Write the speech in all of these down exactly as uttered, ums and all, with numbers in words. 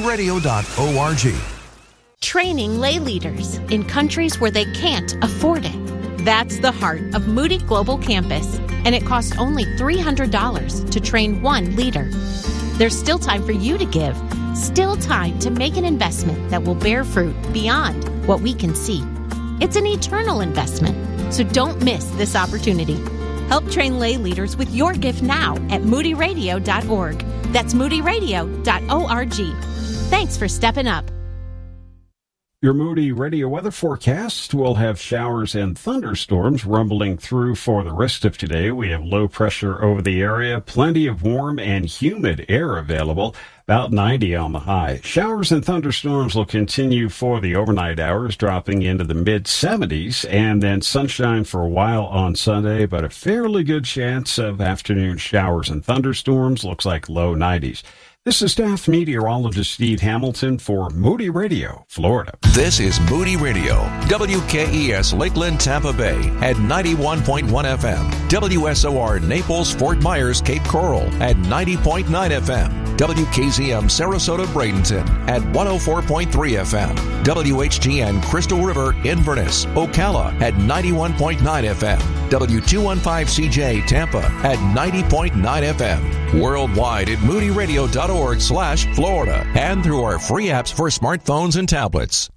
radio dot org. Training lay leaders in countries where they can't afford it. That's the heart of Moody Global Campus, and it costs only three hundred dollars to train one leader. There's still time for you to give, still time to make an investment that will bear fruit beyond what we can see. It's an eternal investment, so don't miss this opportunity. Help train lay leaders with your gift now at moody radio dot org. That's moody radio dot org. Thanks for stepping up. Your Moody Radio weather forecast will have showers and thunderstorms rumbling through for the rest of today. We have low pressure over the area, plenty of warm and humid air available, about ninety on the high. Showers and thunderstorms will continue for the overnight hours, dropping into the mid seventies, and then sunshine for a while on Sunday, but a fairly good chance of afternoon showers and thunderstorms. Looks like low nineties. This is staff meteorologist Steve Hamilton for Moody Radio, Florida. This is Moody Radio, W K E S Lakeland, Tampa Bay at ninety-one point one F M, W S O R Naples, Fort Myers, Cape Coral at ninety point nine F M, W K Z M Sarasota, Bradenton at one oh four point three F M, W H G N Crystal River, Inverness, Ocala at ninety-one point nine F M, W two fifteen C J Tampa at ninety point nine F M, worldwide at moody radio dot org slash Florida, and through our free apps for smartphones and tablets.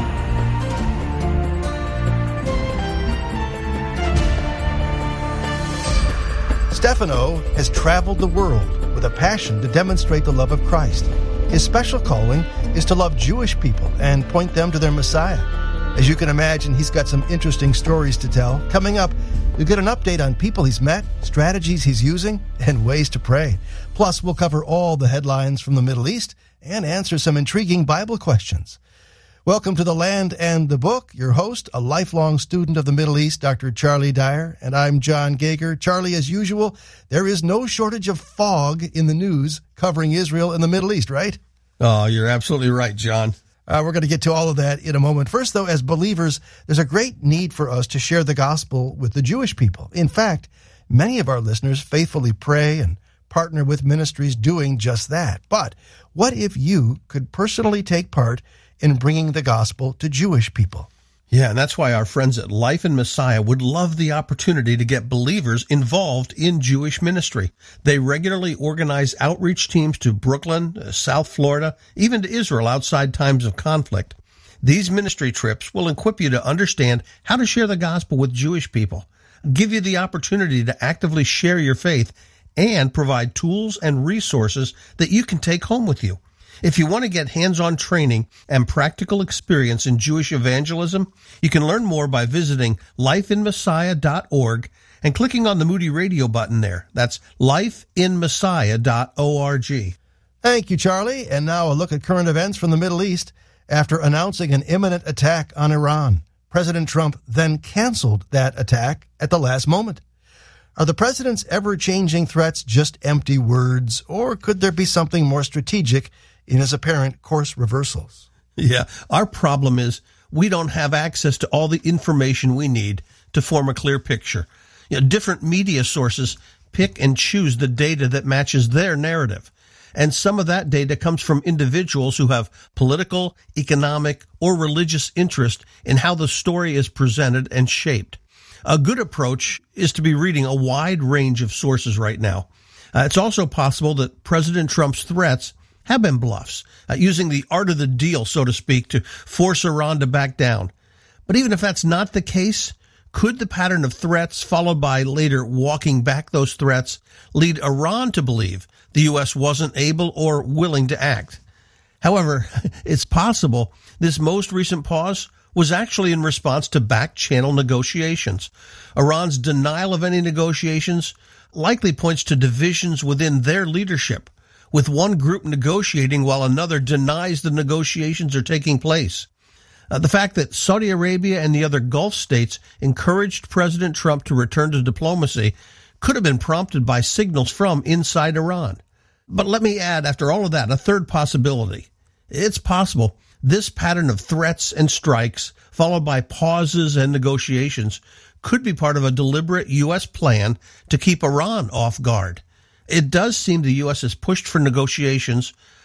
Stefano has traveled the world with a passion to demonstrate the love of Christ. His special calling is to love Jewish people and point them to their Messiah. As you can imagine, he's got some interesting stories to tell. Coming up, you'll get an update on people he's met, strategies he's using, and ways to pray. Plus, we'll cover all the headlines from the Middle East and answer some intriguing Bible questions. Welcome to The Land and the Book. Your host, a lifelong student of the Middle East, Doctor Charlie Dyer, and I'm John Gager. Charlie, as usual, there is no shortage of fog in the news covering Israel and the Middle East, right? Oh, you're absolutely right, John. Uh, we're going to get to all of that in a moment. First, though, as believers, there's a great need for us to share the gospel with the Jewish people. In fact, many of our listeners faithfully pray and partner with ministries doing just that. But what if you could personally take part in bringing the gospel to Jewish people? Yeah, and that's why our friends at Life in Messiah would love the opportunity to get believers involved in Jewish ministry. They regularly organize outreach teams to Brooklyn, South Florida, even to Israel outside times of conflict. These ministry trips will equip you to understand how to share the gospel with Jewish people, give you the opportunity to actively share your faith, and provide tools and resources that you can take home with you. If you want to get hands-on training and practical experience in Jewish evangelism, you can learn more by visiting life in messiah dot org and clicking on the Moody Radio button there. That's life in messiah dot org. Thank you, Charlie. And now a look at current events from the Middle East. After announcing an imminent attack on Iran, President Trump then canceled that attack at the last moment. Are the president's ever-changing threats just empty words, or could there be something more strategic in his apparent course reversals? Yeah, our problem is we don't have access to all the information we need to form a clear picture. You know, different media sources pick and choose the data that matches their narrative. And some of that data comes from individuals who have political, economic, or religious interest in how the story is presented and shaped. A good approach is to be reading a wide range of sources right now. Uh, it's also possible that President Trump's threats have been bluffs, uh, using the art of the deal, so to speak, to force Iran to back down. But even if that's not the case, could the pattern of threats followed by later walking back those threats lead Iran to believe the U S wasn't able or willing to act? However, it's possible this most recent pause was actually in response to back-channel negotiations. Iran's denial of any negotiations likely points to divisions within their leadership, with one group negotiating while another denies the negotiations are taking place. Uh, the fact that Saudi Arabia and the other Gulf states encouraged President Trump to return to diplomacy could have been prompted by signals from inside Iran. But let me add, after all of that, a third possibility. It's possible this pattern of threats and strikes, followed by pauses and negotiations, could be part of a deliberate U S plan to keep Iran off guard. It does seem the U S has pushed for negotiations,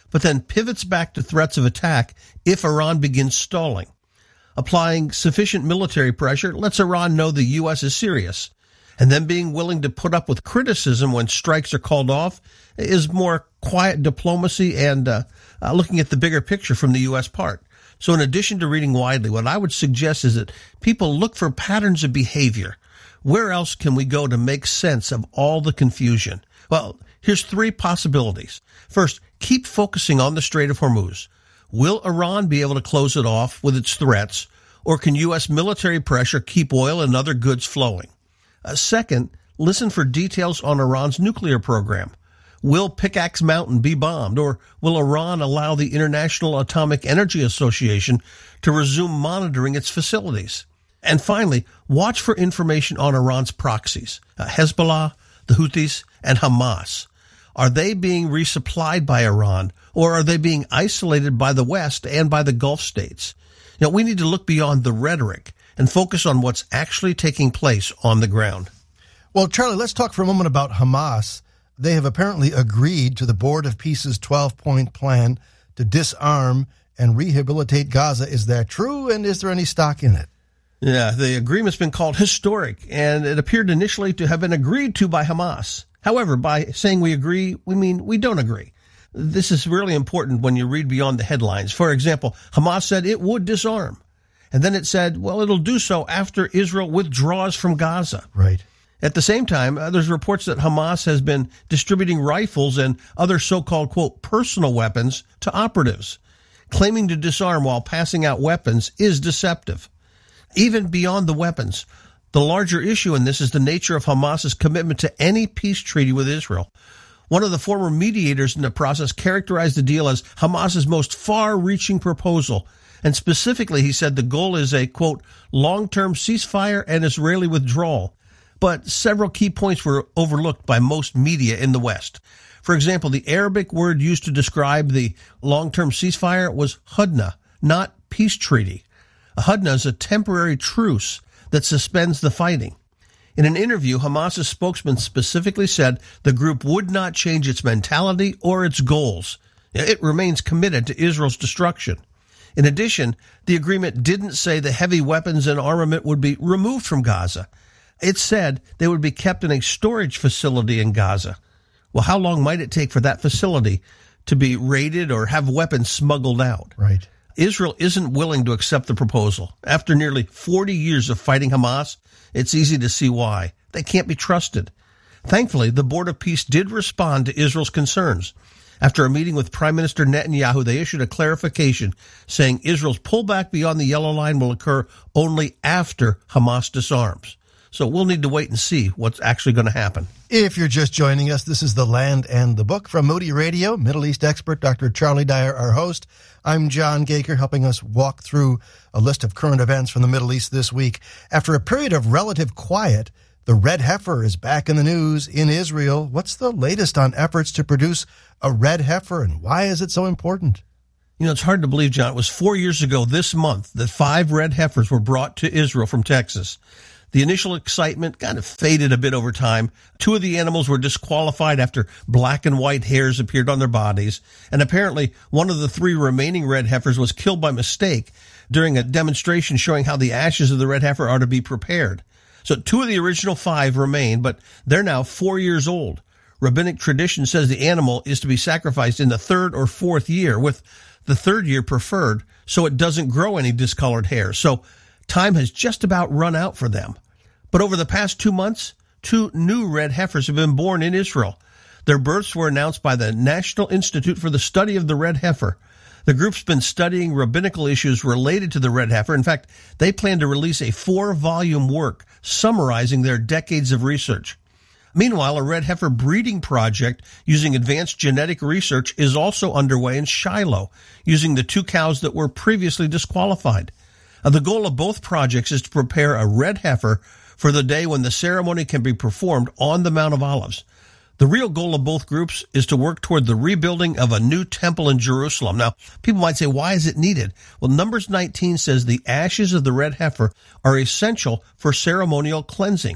but then pivots back to threats of attack if Iran begins stalling. Applying sufficient military pressure lets Iran know the U S is serious, and then being willing to put up with criticism when strikes are called off is more quiet diplomacy and uh, uh, looking at the bigger picture from the U S part. So in addition to reading widely, what I would suggest is that people look for patterns of behavior. Where else can we go to make sense of all the confusion? Well, here's three possibilities. First, keep focusing on the Strait of Hormuz. Will Iran be able to close it off with its threats, or can U S military pressure keep oil and other goods flowing? Uh, second, listen for details on Iran's nuclear program. Will Pickaxe Mountain be bombed, or will Iran allow the International Atomic Energy Association to resume monitoring its facilities? And finally, watch for information on Iran's proxies, uh, Hezbollah, the Houthis, and Hamas. Are they being resupplied by Iran, or are they being isolated by the West and by the Gulf states? Now, we need to look beyond the rhetoric and focus on what's actually taking place on the ground. Well, Charlie, let's talk for a moment about Hamas. They have apparently agreed to the Board of Peace's twelve-point plan to disarm and rehabilitate Gaza. Is that true, and is there any stock in it? Yeah, the agreement's been called historic, and it appeared initially to have been agreed to by Hamas. However, by saying we agree, we mean we don't agree. This is really important when you read beyond the headlines. For example, Hamas said it would disarm. And then it said, well, it'll do so after Israel withdraws from Gaza. Right. At the same time, uh, there's reports that Hamas has been distributing rifles and other so-called, quote, personal weapons to operatives. Claiming to disarm while passing out weapons is deceptive. Even beyond the weapons, the larger issue in this is the nature of Hamas's commitment to any peace treaty with Israel. One of the former mediators in the process characterized the deal as Hamas's most far-reaching proposal. And specifically, he said the goal is a, quote, long-term ceasefire and Israeli withdrawal. But several key points were overlooked by most media in the West. For example, the Arabic word used to describe the long-term ceasefire was hudna, not peace treaty. A hudna is a temporary truce that suspends the fighting. In an interview, Hamas's spokesman specifically said the group would not change its mentality or its goals. It remains committed to Israel's destruction. In addition, the agreement didn't say the heavy weapons and armament would be removed from Gaza. It said they would be kept in a storage facility in Gaza. Well, how long might it take for that facility to be raided or have weapons smuggled out? Right. Israel isn't willing to accept the proposal. After nearly forty years of fighting Hamas, it's easy to see why. They can't be trusted. Thankfully, the Board of Peace did respond to Israel's concerns. After a meeting with Prime Minister Netanyahu, they issued a clarification saying Israel's pullback beyond the yellow line will occur only after Hamas disarms. So we'll need to wait and see what's actually going to happen. If you're just joining us, this is The Land and the Book from Moody Radio. Middle East expert Doctor Charlie Dyer, our host. I'm John Gaker, helping us walk through a list of current events from the Middle East this week. After a period of relative quiet, the red heifer is back in the news in Israel. What's the latest on efforts to produce a red heifer, and why is it so important? You know, it's hard to believe, John. It was four years ago this month that five red heifers were brought to Israel from Texas. The initial excitement kind of faded a bit over time. Two of the animals were disqualified after black and white hairs appeared on their bodies. And apparently one of the three remaining red heifers was killed by mistake during a demonstration showing how the ashes of the red heifer are to be prepared. So two of the original five remain, but they're now four years old. Rabbinic tradition says the animal is to be sacrificed in the third or fourth year, with the third year preferred so it doesn't grow any discolored hair. So time has just about run out for them. But over the past two months, two new red heifers have been born in Israel. Their births were announced by the National Institute for the Study of the Red Heifer. The group's been studying rabbinical issues related to the red heifer. In fact, they plan to release a four-volume work summarizing their decades of research. Meanwhile, a red heifer breeding project using advanced genetic research is also underway in Shiloh, using the two cows that were previously disqualified. Uh, the goal of both projects is to prepare a red heifer for the day when the ceremony can be performed on the Mount of Olives. The real goal of both groups is to work toward the rebuilding of a new temple in Jerusalem. Now, people might say, why is it needed? Well, Numbers nineteen says the ashes of the red heifer are essential for ceremonial cleansing.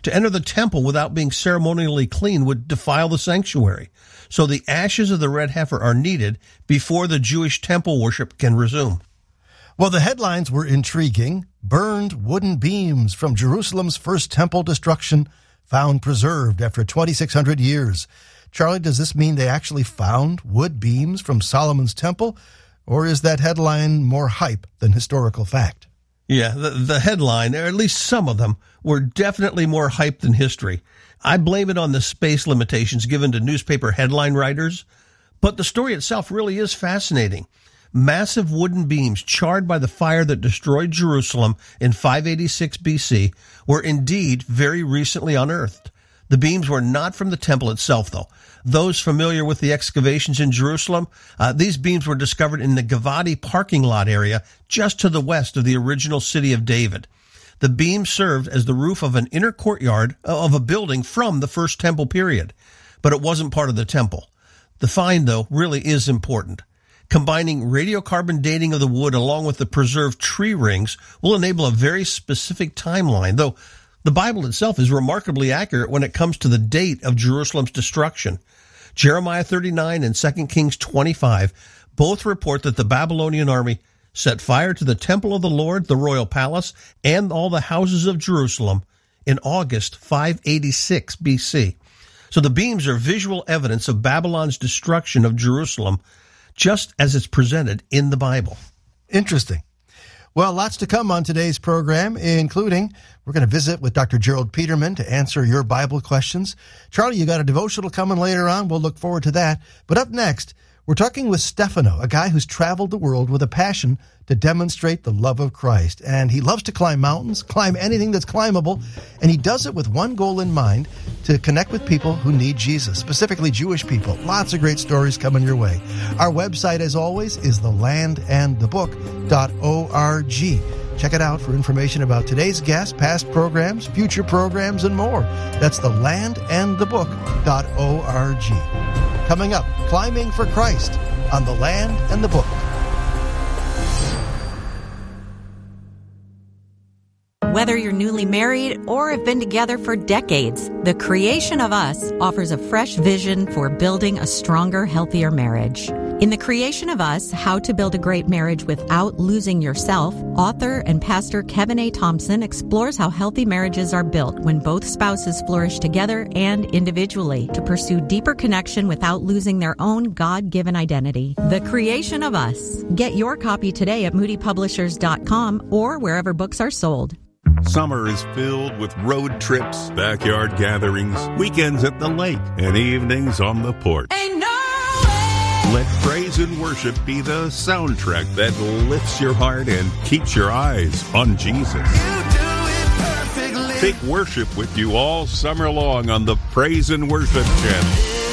To enter the temple without being ceremonially clean would defile the sanctuary. So the ashes of the red heifer are needed before the Jewish temple worship can resume. Well, the headlines were intriguing. Burned wooden beams from Jerusalem's first temple destruction found preserved after twenty-six hundred years. Charlie, does this mean they actually found wood beams from Solomon's temple? Or is that headline more hype than historical fact? Yeah, the, the headline, or at least some of them, were definitely more hype than history. I blame it on the space limitations given to newspaper headline writers, but the story itself really is fascinating. Massive wooden beams charred by the fire that destroyed Jerusalem in five eighty-six B C were indeed very recently unearthed. The beams were not from the temple itself, though. Those familiar with the excavations in Jerusalem, uh, these beams were discovered in the Givati parking lot area just to the west of the original city of David. The beams served as the roof of an inner courtyard of a building from the first temple period, but it wasn't part of the temple. The find, though, really is important. Combining radiocarbon dating of the wood along with the preserved tree rings will enable a very specific timeline, though the Bible itself is remarkably accurate when it comes to the date of Jerusalem's destruction. Jeremiah thirty-nine and Second Kings twenty-five both report that the Babylonian army set fire to the temple of the Lord, the royal palace, and all the houses of Jerusalem in August five eighty-six B C. So the beams are visual evidence of Babylon's destruction of Jerusalem, just as it's presented in the Bible. Interesting. Well, lots to come on today's program, including we're going to visit with Doctor Gerald Peterman to answer your Bible questions. Charlie, you got a devotional coming later on. We'll look forward to that. But up next, we're talking with Stefano, a guy who's traveled the world with a passion to demonstrate the love of Christ. And he loves to climb mountains, climb anything that's climbable, and he does it with one goal in mind, to connect with people who need Jesus, specifically Jewish people. Lots of great stories coming your way. Our website, as always, is the land and the book dot org. Check it out for information about today's guest, past programs, future programs, and more. That's the land and the book dot org. Coming up, Climbing for Christ on The Land and the Book. Whether you're newly married or have been together for decades, The Creation of Us offers a fresh vision for building a stronger, healthier marriage. In The Creation of Us, How to Build a Great Marriage Without Losing Yourself, author and pastor Kevin A. Thompson explores how healthy marriages are built when both spouses flourish together and individually to pursue deeper connection without losing their own God-given identity. The Creation of Us. Get your copy today at moody publishers dot com or wherever books are sold. Summer is filled with road trips, backyard gatherings, weekends at the lake, and evenings on the porch. Ain't no way. Let praise and worship be the soundtrack that lifts your heart and keeps your eyes on Jesus. You do it perfectly. Take worship with you all summer long on the Praise and Worship Channel,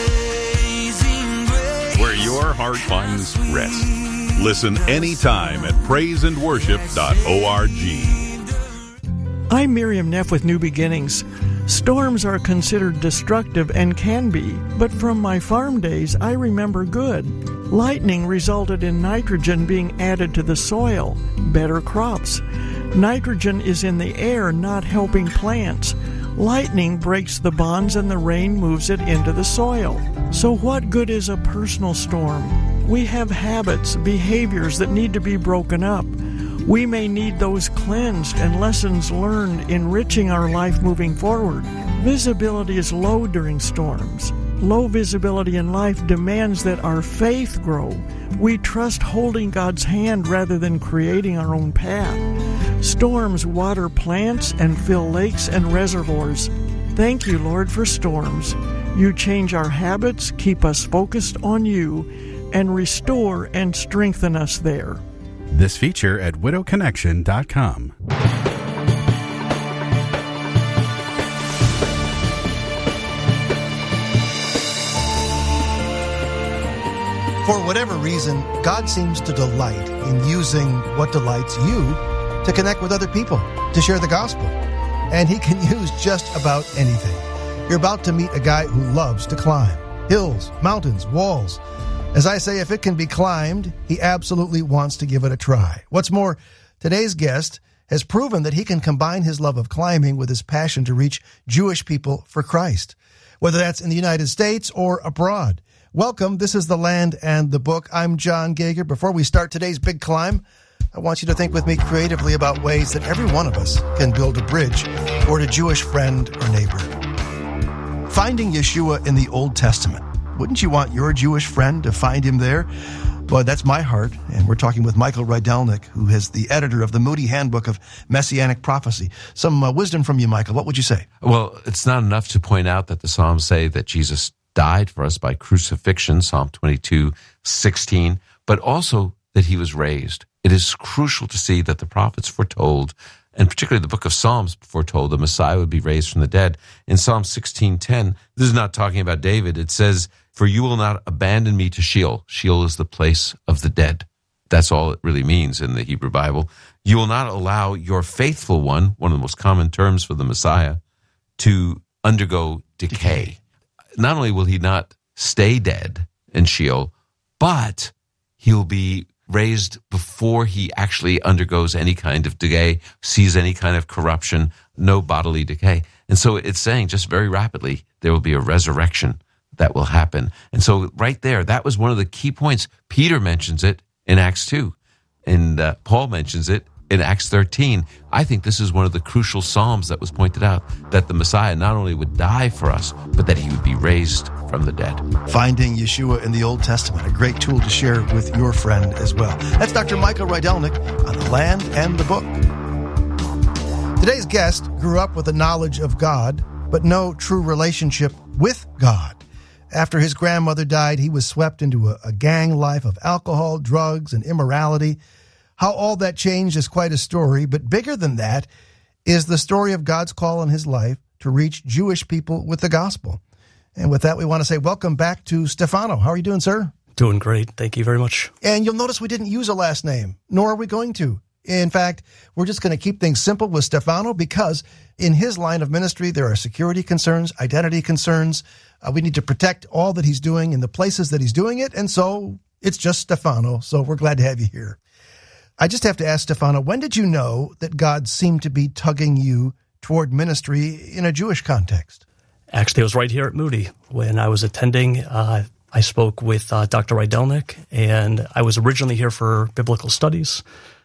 where your heart finds rest. Listen anytime at praise and worship dot org. I'm Miriam Neff with New Beginnings. Storms are considered destructive and can be, but from my farm days, I remember good. Lightning resulted in nitrogen being added to the soil, better crops. Nitrogen is in the air, not helping plants. Lightning breaks the bonds and the rain moves it into the soil. So what good is a personal storm? We have habits, behaviors that need to be broken up. We may need those cleansed and lessons learned, enriching our life moving forward. Visibility is low during storms. Low visibility in life demands that our faith grow. We trust holding God's hand rather than creating our own path. Storms water plants and fill lakes and reservoirs. Thank you, Lord, for storms. You change our habits, keep us focused on you, and restore and strengthen us there. This feature at widow connection dot com. For whatever reason, God seems to delight in using what delights you to connect with other people, to share the gospel. And he can use just about anything. You're about to meet a guy who loves to climb. Hills, mountains, walls. As I say, if it can be climbed, he absolutely wants to give it a try. What's more, today's guest has proven that he can combine his love of climbing with his passion to reach Jewish people for Christ, whether that's in the United States or abroad. Welcome. This is The Land and the Book. I'm John Gager. Before we start today's big climb, I want you to think with me creatively about ways that every one of us can build a bridge toward a Jewish friend or neighbor. Finding Yeshua in the Old Testament. Wouldn't you want your Jewish friend to find him there? Boy, that's my heart, and we're talking with Michael Rydelnik, who is the editor of the Moody Handbook of Messianic Prophecy. Some uh, wisdom from you, Michael. What would you say? Well, it's not enough to point out that the Psalms say that Jesus died for us by crucifixion, Psalm twenty-two sixteen, but also that he was raised. It is crucial to see that the prophets foretold, and particularly the book of Psalms foretold, the Messiah would be raised from the dead. In Psalm sixteen ten, this is not talking about David. It says, "For you will not abandon me to Sheol." Sheol is the place of the dead. That's all it really means in the Hebrew Bible. "You will not allow your faithful one," one of the most common terms for the Messiah, "to undergo decay." decay. Not only will he not stay dead in Sheol, but he'll be raised before he actually undergoes any kind of decay, sees any kind of corruption, no bodily decay. And so it's saying just very rapidly, there will be a resurrection that will happen. And so right there, that was one of the key points. Peter mentions it in Acts two, and uh, Paul mentions it in Acts thirteen. I think this is one of the crucial Psalms that was pointed out, that the Messiah not only would die for us, but that he would be raised from the dead. Finding Yeshua in the Old Testament, a great tool to share with your friend as well. That's Doctor Michael Rydelnik on The Land and the Book. Today's guest grew up with a knowledge of God, but no true relationship with God. After his grandmother died, he was swept into a, a gang life of alcohol, drugs, and immorality. How all that changed is quite a story, but bigger than that is the story of God's call in his life to reach Jewish people with the gospel. And with that, we want to say welcome back to Stefano. How are you doing, sir? Doing great. Thank you very much. And you'll notice we didn't use a last name, nor are we going to. In fact, we're just going to keep things simple with Stefano because in his line of ministry, there are security concerns, identity concerns. Uh, we need to protect all that he's doing in the places that he's doing it. And so it's just Stefano. So we're glad to have you here. I just have to ask Stefano, when did you know that God seemed to be tugging you toward ministry in a Jewish context? Actually, it was right here at Moody when I was attending. Uh, I spoke with uh, Doctor Rydelnik, and I was originally here for biblical studies.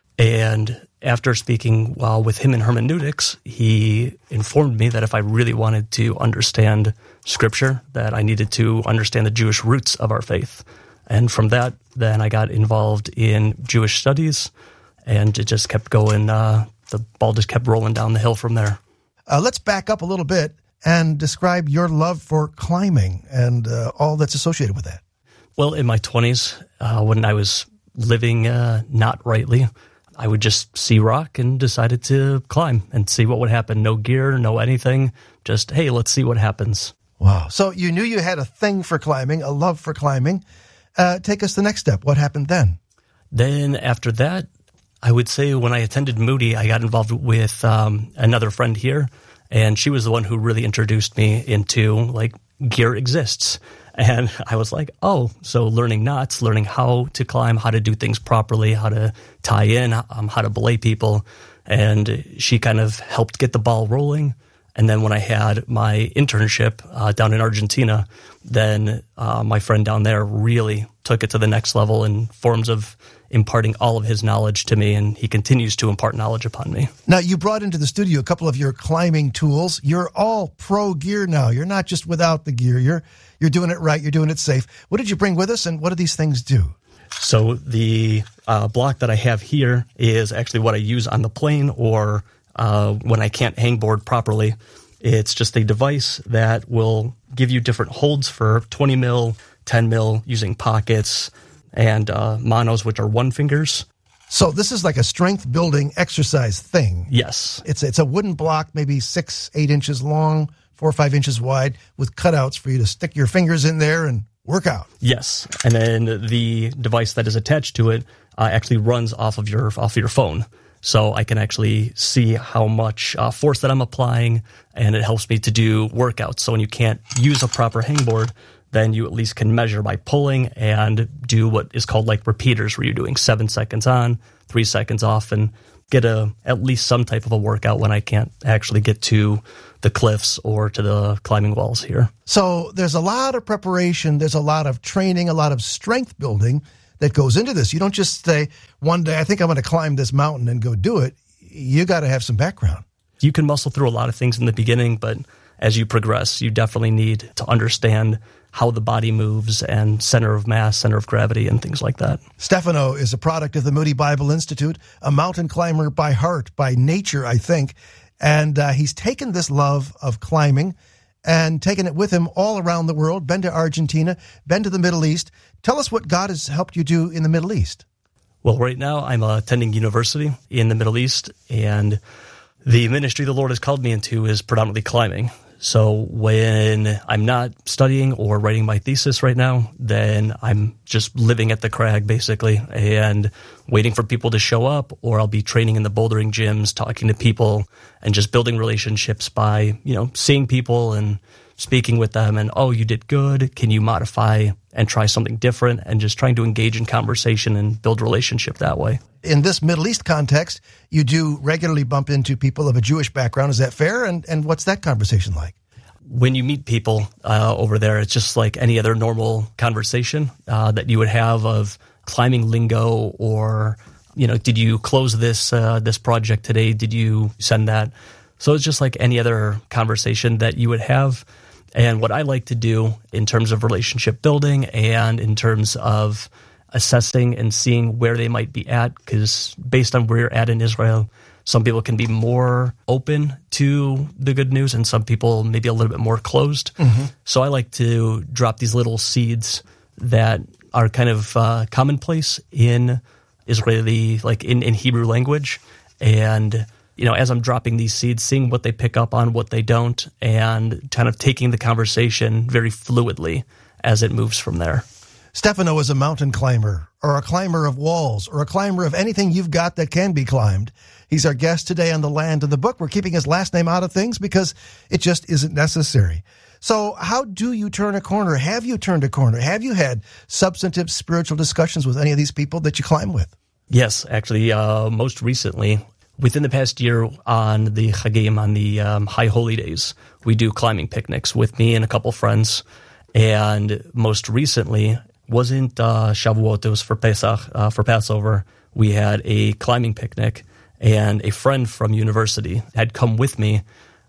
And after speaking uh, with him in hermeneutics, he informed me that if I really wanted to understand Scripture, that I needed to understand the Jewish roots of our faith. And from that, then I got involved in Jewish studies, and it just kept going. Uh, the ball just kept rolling down the hill from there. Uh, let's back up a little bit and describe your love for climbing and uh, all that's associated with that. Well, in my twenties, uh, when I was living uh, not rightly, I would just see rock and decided to climb and see what would happen. No gear, no anything. Just, hey, let's see what happens. Wow. So you knew you had a thing for climbing, a love for climbing. Uh, take us to the next step. What happened then? Then after that, I would say when I attended Moody, I got involved with um, another friend here. And she was the one who really introduced me into, like, gear exists. And I was like, oh, so learning knots, learning how to climb, how to do things properly, how to tie in, um, how to belay people. And she kind of helped get the ball rolling. And then when I had my internship uh, down in Argentina, then uh, my friend down there really took it to the next level in forms of imparting all of his knowledge to me, and he continues to impart knowledge upon me. Now, you brought into the studio a couple of your climbing tools. You're all pro gear now. You're not just without the gear. You're you're doing it right. You're doing it safe. What did you bring with us, and what do these things do? So the uh, block that I have here is actually what I use on the plane or uh, when I can't hangboard properly. It's just a device that will give you different holds for twenty mil, ten mil, using pockets, and uh, monos, which are one fingers. So this is like a strength-building exercise thing. Yes. It's it's a wooden block, maybe six, eight inches long, four or five inches wide, with cutouts for you to stick your fingers in there and work out. Yes. And then the device that is attached to it uh, actually runs off of your off of your phone. So I can actually see how much uh, force that I'm applying, and it helps me to do workouts. So when you can't use a proper hangboard, then you at least can measure by pulling and do what is called like repeaters, where you're doing seven seconds on, three seconds off, and get a at least some type of a workout when I can't actually get to the cliffs or to the climbing walls here. So there's a lot of preparation, there's a lot of training, a lot of strength building that goes into this. You don't just say, one day, I think I'm going to climb this mountain and go do it. You got to have some background. You can muscle through a lot of things in the beginning, but as you progress, you definitely need to understand how the body moves and center of mass, center of gravity, and things like that. Stefano is a product of the Moody Bible Institute, a mountain climber by heart, by nature, I think. And uh, he's taken this love of climbing and taken it with him all around the world, been to Argentina, been to the Middle East. Tell us what God has helped you do in the Middle East. Well, right now I'm uh, attending university in the Middle East, and the ministry the Lord has called me into is predominantly climbing. So when I'm not studying or writing my thesis right now, then I'm just living at the crag, basically, and waiting for people to show up, or I'll be training in the bouldering gyms, talking to people, and just building relationships by, you know, seeing people and speaking with them, and, oh, you did good, can you modify and try something different, and just trying to engage in conversation and build relationship that way. In this Middle East context, you do regularly bump into people of a Jewish background. Is that fair? And and what's that conversation like? When you meet people uh, over there, it's just like any other normal conversation uh, that you would have of climbing lingo, or, you know, did you close this uh, this project today? Did you send that? So it's just like any other conversation that you would have. And what I like to do in terms of relationship building and in terms of assessing and seeing where they might be at, because based on where you're at in Israel, some people can be more open to the good news and some people maybe a little bit more closed. Mm-hmm. So I like to drop these little seeds that are kind of uh, commonplace in Israeli, like in, in Hebrew language. And, you know, as I'm dropping these seeds, seeing what they pick up on, what they don't, and kind of taking the conversation very fluidly as it moves from there. Stefano is a mountain climber, or a climber of walls, or a climber of anything you've got that can be climbed. He's our guest today on The Land of the Book. We're keeping his last name out of things because it just isn't necessary. So how do you turn a corner? Have you turned a corner? Have you had substantive spiritual discussions with any of these people that you climb with? Yes, actually, uh, most recently, within the past year on the Chagim, on the um, High Holy Days, we do climbing picnics with me and a couple friends. And most recently, wasn't uh, Shavuot, it was for Pesach, uh, for Passover. We had a climbing picnic, and a friend from university had come with me.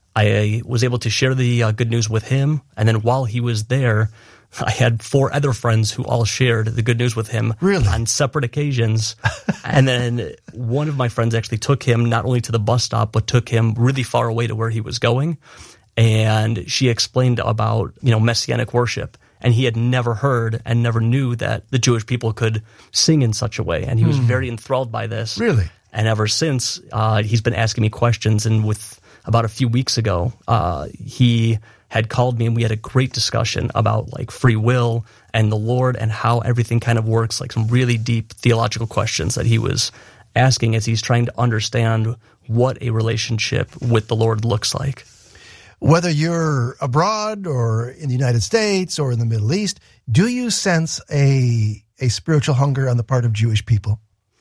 I was able to share the uh, good news with him, and then while he was there, I had four other friends who all shared the good news with him really? on separate occasions. And then one of my friends actually took him not only to the bus stop, but took him really far away to where he was going. And she explained about, you know, messianic worship. And he had never heard and never knew that the Jewish people could sing in such a way. And he was mm. very enthralled by this. Really? And ever since, uh, he's been asking me questions. And with about a few weeks ago, uh, he had called me and we had a great discussion about like free will and the Lord and how everything kind of works, like some really deep theological questions that he was asking as he's trying to understand what a relationship with the Lord looks like. Whether you're abroad or in the United States or in the Middle East, do you sense a a spiritual hunger on the part of Jewish people?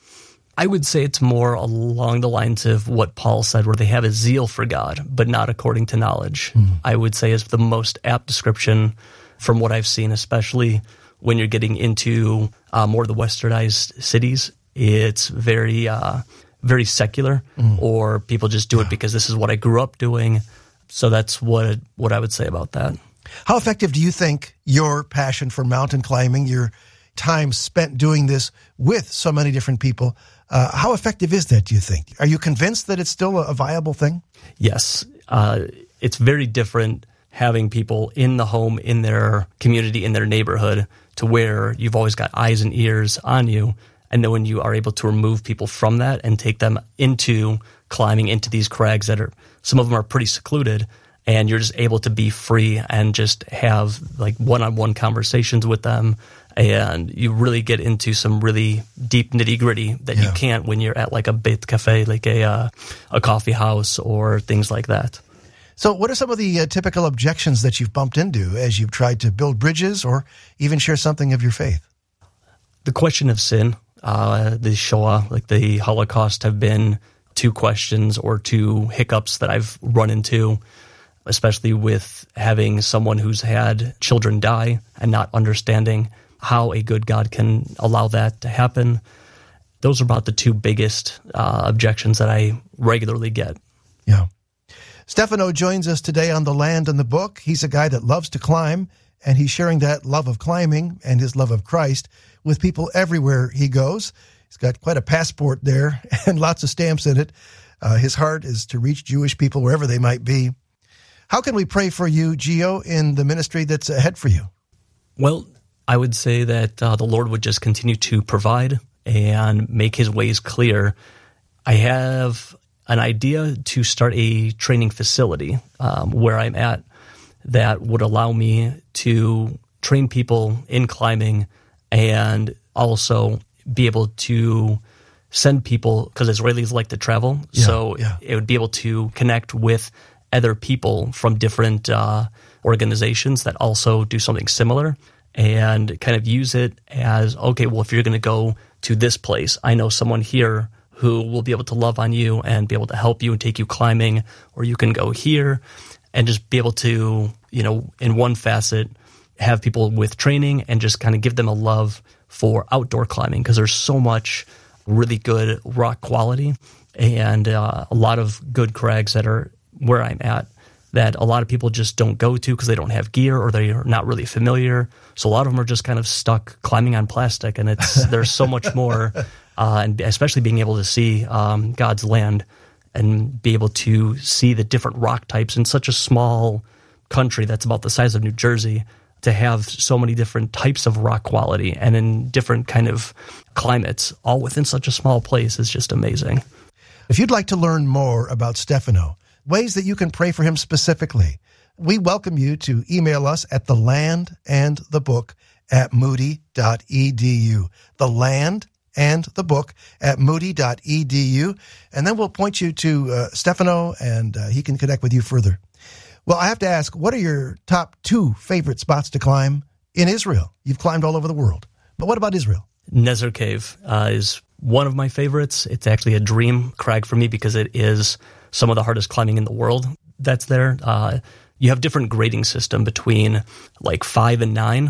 I would say it's more along the lines of what Paul said, where they have a zeal for God, but not according to knowledge. Mm. I would say is the most apt description from what I've seen, especially when you're getting into uh, more of the westernized cities. It's very, uh, very secular, mm. or people just do it because this is what I grew up doing. So that's what what I would say about that. How effective do you think your passion for mountain climbing, your time spent doing this with so many different people, uh, how effective is that, do you think? Are you convinced that it's still a viable thing? Yes. Uh, it's very different having people in the home, in their community, in their neighborhood, to where you've always got eyes and ears on you. And then when you are able to remove people from that and take them into climbing into these crags that are, some of them are pretty secluded, and you're just able to be free and just have like one-on-one conversations with them, and you really get into some really deep nitty-gritty that yeah. you can't when you're at like a Beit Cafe, like a uh, a coffee house or things like that. So what are some of the uh, typical objections that you've bumped into as you've tried to build bridges or even share something of your faith? The question of sin, uh, the Shoah, like the Holocaust, have been two questions or two hiccups that I've run into, especially with having someone who's had children die and not understanding how a good God can allow that to happen. Those are about the two biggest uh, objections that I regularly get. Yeah. Stefano joins us today on The Land and the Book. He's a guy that loves to climb, and he's sharing that love of climbing and his love of Christ with people everywhere he goes. He's got quite a passport there and lots of stamps in it. Uh, his heart is to reach Jewish people wherever they might be. How can we pray for you, Gio, in the ministry that's ahead for you? Well, I would say that uh, the Lord would just continue to provide and make his ways clear. I have an idea to start a training facility um, where I'm at that would allow me to train people in climbing and also be able to send people, because Israelis like to travel, yeah, so yeah. it would be able to connect with other people from different uh, organizations that also do something similar and kind of use it as, okay, well, if you're going to go to this place, I know someone here who will be able to love on you and be able to help you and take you climbing, or you can go here and just be able to, you know, in one facet, have people with training and just kind of give them a love for outdoor climbing, because there's so much really good rock quality and uh, a lot of good crags that are where I'm at that a lot of people just don't go to because they don't have gear or they're not really familiar. So a lot of them are just kind of stuck climbing on plastic, and it's there's so much more, uh, and especially being able to see um, God's land and be able to see the different rock types in such a small country that's about the size of New Jersey, to have so many different types of rock quality and in different kind of climates, all within such a small place, is just amazing. If you'd like to learn more about Stefano, ways that you can pray for him specifically, we welcome you to email us at the land and the book at moody dot e d u. The land and the book at moody dot e d u. And then we'll point you to uh, Stefano, and uh, he can connect with you further. Well, I have to ask, what are your top two favorite spots to climb in Israel? You've climbed all over the world, but what about Israel? Nezer Cave uh, is one of my favorites. It's actually a dream crag for me because it is some of the hardest climbing in the world that's there. Uh, you have different grading system between like five and nine,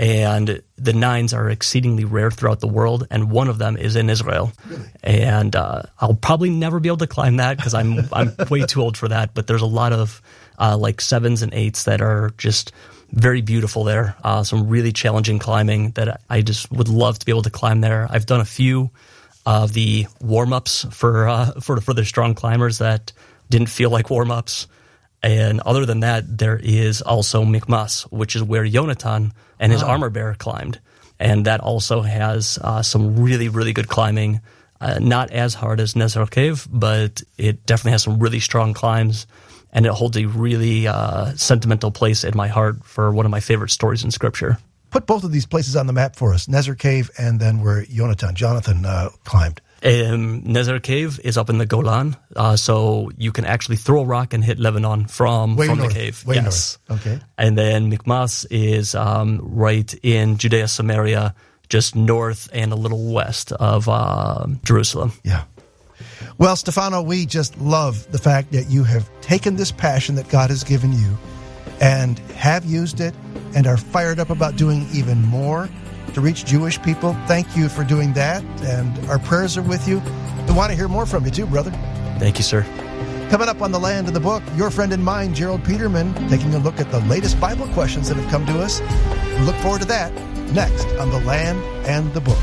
and the nines are exceedingly rare throughout the world, and one of them is in Israel. Really? And uh, I'll probably never be able to climb that because I'm I'm way too old for that, but there's a lot of uh, like sevens and eights that are just very beautiful there. Uh, some really challenging climbing that I just would love to be able to climb there. I've done a few of the warm-ups for, uh, for, for the strong climbers that didn't feel like warm-ups. And other than that, there is also Mikmas, which is where Yonatan and his oh. armor bearer climbed. And that also has uh, some really, really good climbing. Uh, not as hard as Nezer Cave, but it definitely has some really strong climbs. And it holds a really uh, sentimental place in my heart for one of my favorite stories in Scripture. Put both of these places on the map for us, Nezer Cave and then where Yonatan, Jonathan uh, climbed. Um, Nezer Cave is up in the Golan, uh, so you can actually throw a rock and hit Lebanon from, way from north, the cave. Way yes. North. Okay. And then Mikmas is um, right in Judea, Samaria, just north and a little west of uh, Jerusalem. Yeah. Well, Stefano, we just love the fact that you have taken this passion that God has given you and have used it and are fired up about doing even more to reach Jewish people. Thank you for doing that, and our prayers are with you. We want to hear more from you too, brother. Thank you, sir. Coming up on The Land of the Book, your friend and mine, Gerald Peterman, taking a look at the latest Bible questions that have come to us. We look forward to that next on The Land and the Book.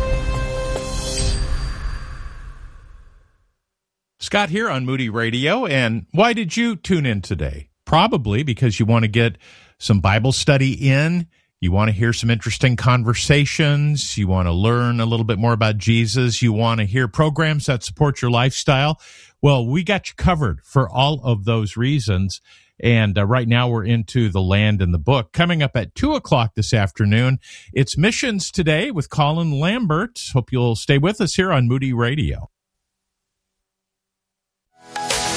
Scott here on Moody Radio, and why did you tune in today? Probably because you want to get some Bible study in. You want to hear some interesting conversations. You want to learn a little bit more about Jesus. You want to hear programs that support your lifestyle. Well, we got you covered for all of those reasons. And uh, right now we're into The Land and the Book. Coming up at two o'clock this afternoon, it's Missions Today with Colin Lambert. Hope you'll stay with us here on Moody Radio.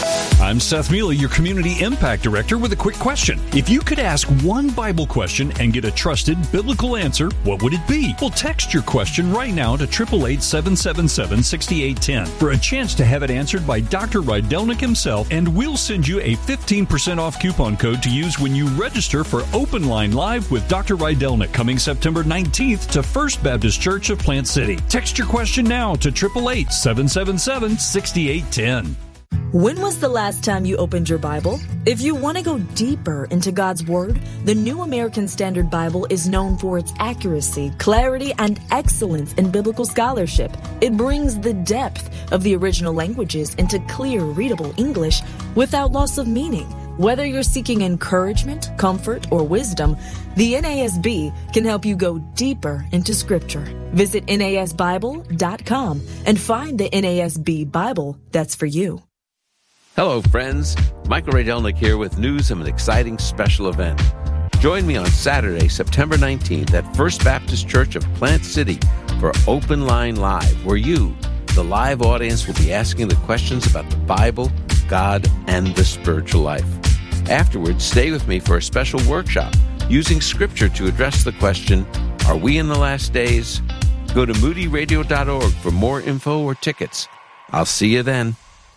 I'm Seth Mealy, your Community Impact Director, with a quick question. If you could ask one Bible question and get a trusted biblical answer, what would it be? Well, text your question right now to eight eight eight, seven seven seven, six eight one zero for a chance to have it answered by Doctor Rydelnik himself, and we'll send you a fifteen percent off coupon code to use when you register for Open Line Live with Doctor Rydelnik coming September nineteenth to First Baptist Church of Plant City. Text your question now to eight eight eight, seven seven seven, six eight one zero. When was the last time you opened your Bible? If you want to go deeper into God's Word, the New American Standard Bible is known for its accuracy, clarity, and excellence in biblical scholarship. It brings the depth of the original languages into clear, readable English without loss of meaning. Whether you're seeking encouragement, comfort, or wisdom, the N A S B can help you go deeper into Scripture. Visit N A S Bible dot com and find the N A S B Bible that's for you. Hello, friends. Michael Rydelnik here with news of an exciting special event. Join me on Saturday, September nineteenth at First Baptist Church of Plant City for Open Line Live, where you, the live audience, will be asking the questions about the Bible, God, and the spiritual life. Afterwards, stay with me for a special workshop using Scripture to address the question, are we in the last days? Go to moody radio dot org for more info or tickets. I'll see you then.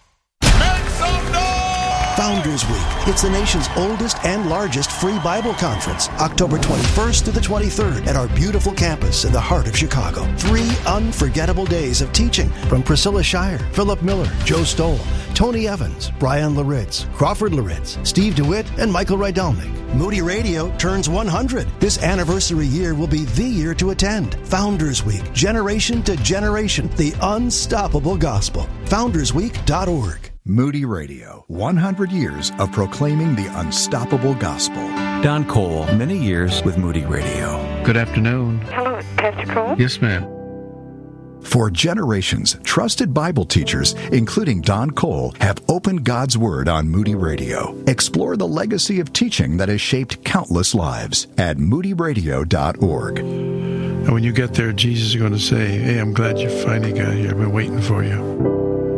Founders Week. It's the nation's oldest and largest free Bible conference, October twenty-first to the twenty-third at our beautiful campus in the heart of Chicago. Three unforgettable days of teaching from Priscilla Shire, Philip Miller, Joe Stoll, Tony Evans, Brian Laritz, Crawford Laritz, Steve DeWitt, and Michael Rydelnik. Moody Radio turns one hundred. This anniversary year will be the year to attend. Founders Week, generation to generation, the unstoppable gospel. founders week dot org. Moody Radio, one hundred years of proclaiming the unstoppable gospel. Don Cole, many years with Moody Radio. Good afternoon. Hello, Pastor Cole? Yes, ma'am. For generations, trusted Bible teachers, including Don Cole, have opened God's Word on Moody Radio. Explore the legacy of teaching that has shaped countless lives at moody radio dot org. And when you get there, Jesus is going to say, hey, I'm glad you finally got here. I've been waiting for you.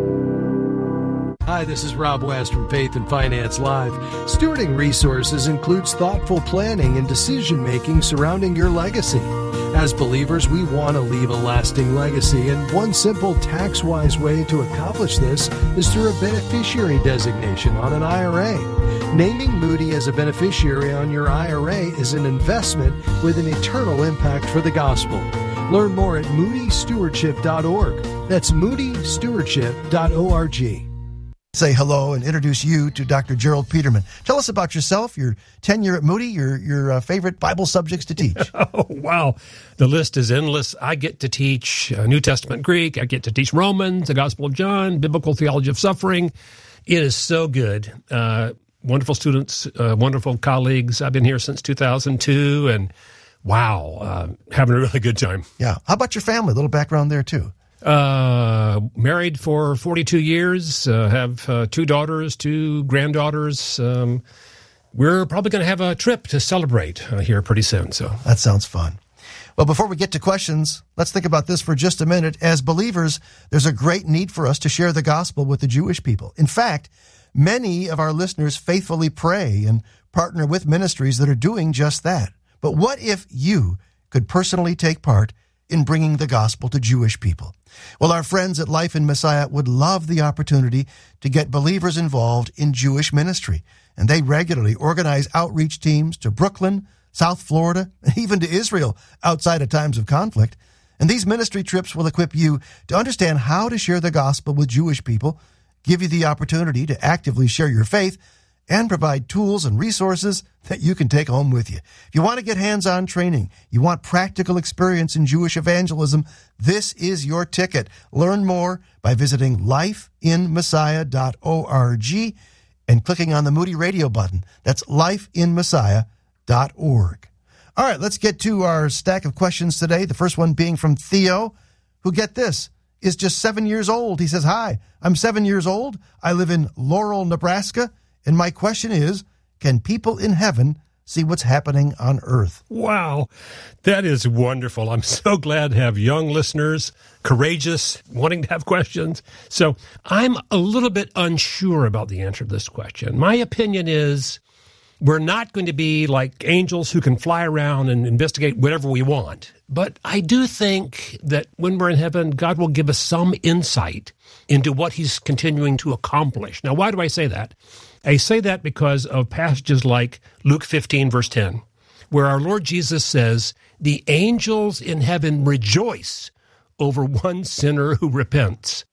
Hi, this is Rob West from Faith and Finance Live. Stewarding resources includes thoughtful planning and decision-making surrounding your legacy. As believers, we want to leave a lasting legacy, and one simple tax-wise way to accomplish this is through a beneficiary designation on an I R A. Naming Moody as a beneficiary on your I R A is an investment with an eternal impact for the gospel. Learn more at moody stewardship dot org. That's moody stewardship dot org. Say hello and introduce you to Doctor Gerald Peterman. Tell us about yourself, your tenure at Moody, your your uh, favorite Bible subjects to teach. Oh, wow. The list is endless. I get to teach uh, New Testament Greek. I get to teach Romans, the Gospel of John, Biblical Theology of Suffering. It is so good. Uh, wonderful students, uh, wonderful colleagues. I've been here since two thousand two, and wow, uh, having a really good time. Yeah. How about your family? A little background there, too. Uh, married for forty-two years, uh, have uh, two daughters, two granddaughters. Um, we're probably going to have a trip to celebrate uh, here pretty soon. So that sounds fun. Well, before we get to questions, let's think about this for just a minute. As believers, there's a great need for us to share the gospel with the Jewish people. In fact, many of our listeners faithfully pray and partner with ministries that are doing just that. But what if you could personally take part in bringing the gospel to Jewish people? Well, our friends at Life in Messiah would love the opportunity to get believers involved in Jewish ministry. And they regularly organize outreach teams to Brooklyn, South Florida, and even to Israel outside of times of conflict. And these ministry trips will equip you to understand how to share the gospel with Jewish people, give you the opportunity to actively share your faith, and provide tools and resources that you can take home with you. If you want to get hands-on training, you want practical experience in Jewish evangelism, this is your ticket. Learn more by visiting life in messiah dot org and clicking on the Moody Radio button. That's life in messiah dot org. All right, let's get to our stack of questions today. The first one being from Theo, who, get this, is just seven years old. He says, hi, I'm seven years old. I live in Laurel, Nebraska. And my question is, can people in heaven See what's happening on earth. Wow, that is wonderful. I'm so glad to have young listeners, courageous, wanting to have questions. So I'm a little bit unsure about the answer to this question. My opinion is we're not going to be like angels who can fly around and investigate whatever we want. But I do think that when we're in heaven, God will give us some insight into what he's continuing to accomplish. Now, why do I say that? I say that because of passages like Luke fifteen, verse ten, where our Lord Jesus says, the angels in heaven rejoice over one sinner who repents.